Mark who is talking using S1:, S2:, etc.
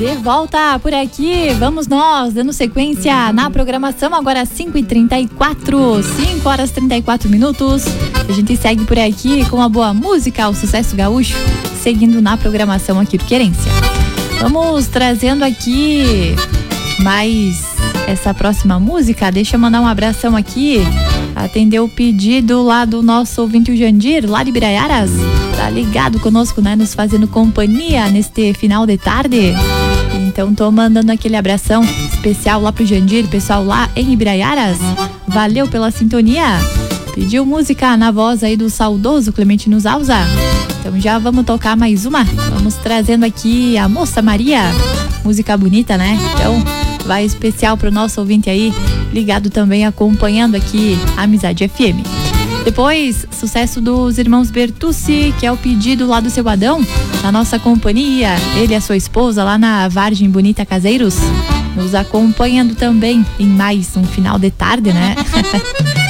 S1: De volta por aqui, vamos nós, dando sequência na programação, agora 5h34, 5 horas 34 minutos. A gente segue por aqui com a boa música, o sucesso gaúcho, seguindo na programação aqui do Querência. Vamos trazendo aqui mais essa próxima música. Deixa eu mandar um abração aqui, atender o pedido lá do nosso ouvinte, o Jandir, lá de Ibiraiaras. Tá ligado conosco, né? Nos fazendo companhia neste final de tarde. Então tô mandando aquele abração especial lá pro Jandir, pessoal lá em Ibiraiaras. Valeu pela sintonia. Pediu música na voz aí do saudoso Clemente Nuzauza. Então já vamos tocar mais uma. Vamos trazendo aqui a Moça Maria. Música bonita, né? Então vai especial pro nosso ouvinte aí, ligado também, acompanhando aqui a Amizade FM. Depois, sucesso dos irmãos Bertucci, que é o pedido lá do seu Adão, na nossa companhia, ele e a sua esposa lá na Vargem Bonita Caseiros, nos acompanhando também em mais um final de tarde, né?